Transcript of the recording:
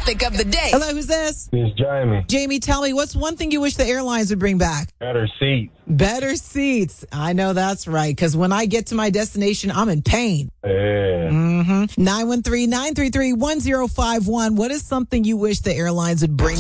topic of the day. Hello, who's this? It's Jamie. Jamie, tell me, what's one thing you wish the airlines would bring back? Better seats. Better seats. I know that's right, because when I get to my destination, I'm in pain. Yeah. 913-933-1051. What is something you wish the airlines would bring